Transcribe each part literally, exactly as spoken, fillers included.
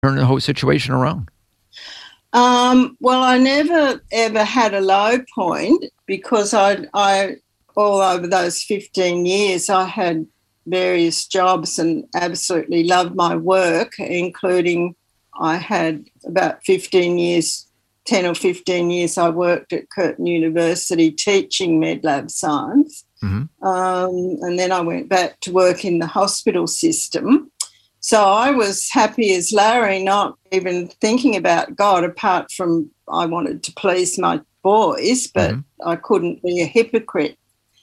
turn the whole situation around? Um, well, I never ever had a low point because I, I, all over those fifteen years, I had various jobs and absolutely loved my work, including I had about fifteen years, ten or fifteen years I worked at Curtin University teaching medlab science. Mm-hmm. Um, and then I went back to work in the hospital system. So I was happy as Larry, not even thinking about God apart from I wanted to please my boys, but mm-hmm. I couldn't be a hypocrite.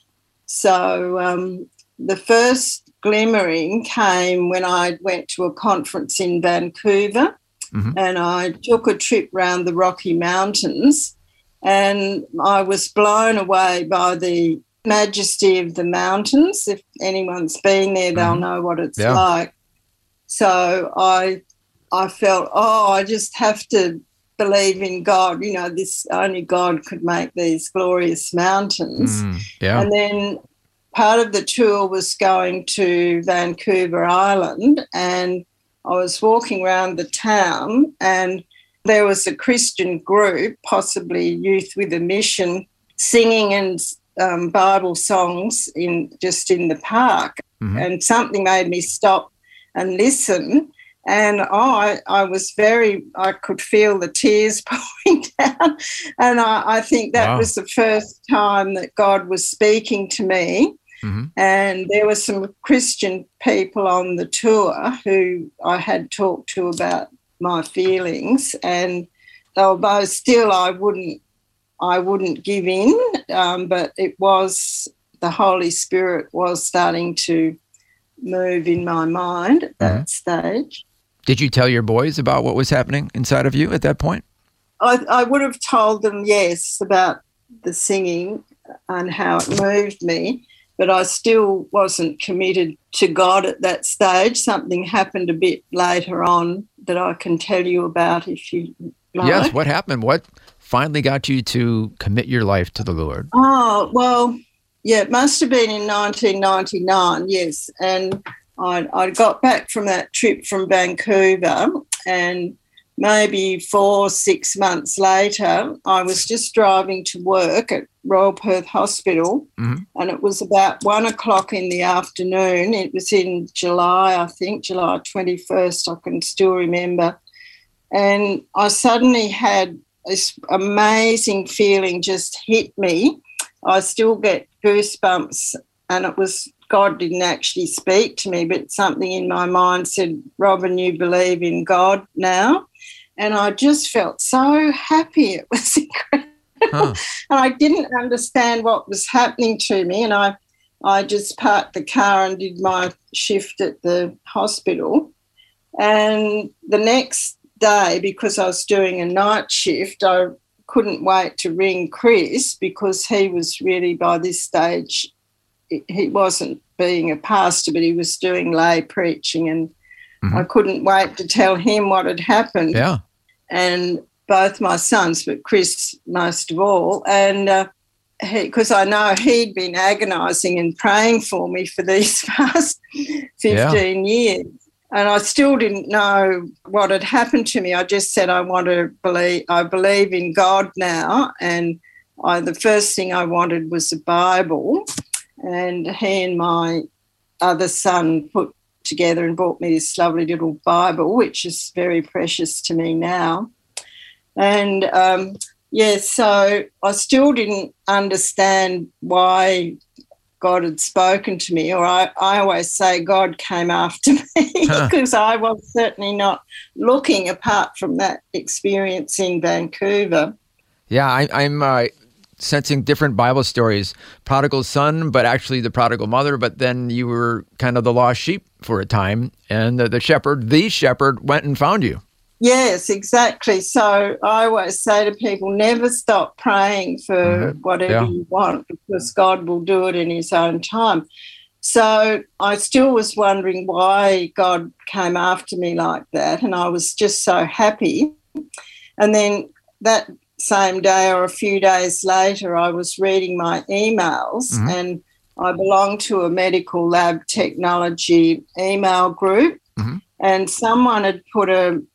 So um, the first glimmering came when I went to a conference in Vancouver, mm-hmm. and I took a trip around the Rocky Mountains, and I was blown away by the majesty of the mountains. If anyone's been there, they'll mm-hmm. know what it's yeah. like. So I I felt, oh, I just have to believe in God. You know, this only God could make these glorious mountains. Mm, yeah. And then part of the tour was going to Vancouver Island, and I was walking around the town, and there was a Christian group, possibly Youth with a Mission, singing and um, Bible songs in just in the park. Mm-hmm. And something made me stop and listen, and oh, I, I was very, I could feel the tears pouring down, and I, I think that wow. was the first time that God was speaking to me. Mm-hmm. And there were some Christian people on the tour who I had talked to about my feelings, and although still I wouldn't, I wouldn't give in, um, but it was, the Holy Spirit was starting to move in my mind at that mm-hmm. stage. Did you tell your boys about what was happening inside of you at that point? I, I would have told them, yes, about the singing and how it moved me, but I still wasn't committed to God at that stage. Something happened a bit later on that I can tell you about if you like. Yes, what happened? What finally got you to commit your life to the Lord? Oh, well, yeah, it must have been in nineteen ninety-nine, yes. And I, I got back from that trip from Vancouver, and maybe four, six months later, I was just driving to work at Royal Perth Hospital, mm-hmm. and it was about one o'clock in the afternoon. It was in July, I think, July twenty-first, I can still remember. And I suddenly had this amazing feeling just hit me. I still get goosebumps, and it was, God didn't actually speak to me, but something in my mind said, Robin, you believe in God now. And I just felt so happy. It was incredible. Huh. And I didn't understand what was happening to me, and I, I just parked the car and did my shift at the hospital. And the next day, because I was doing a night shift, I couldn't wait to ring Chris, because he was really, by this stage, he wasn't being a pastor, but he was doing lay preaching, and mm-hmm. I couldn't wait to tell him what had happened. Yeah. And both my sons, but Chris most of all, and uh, because I know he'd been agonising and praying for me for these past fifteen yeah. years. And I still didn't know what had happened to me. I just said I want to believe, I believe in God now. And I, the first thing I wanted was a Bible. And he and my other son put together and bought me this lovely little Bible, which is very precious to me now. And, um, yeah, so I still didn't understand why God had spoken to me, or I, I always say God came after me, because huh. I was certainly not looking apart from that experience in Vancouver. Yeah, I, I'm uh, sensing different Bible stories. Prodigal son, but actually the prodigal mother, but then you were kind of the lost sheep for a time, and the, the shepherd, the shepherd, went and found you. Yes, exactly. So I always say to people, never stop praying for mm-hmm. whatever yeah. you want, because God will do it in his own time. So I still was wondering why God came after me like that, and I was just so happy. And then that same day or a few days later, I was reading my emails, mm-hmm. and I belong to a medical lab technology email group, mm-hmm. and someone had put a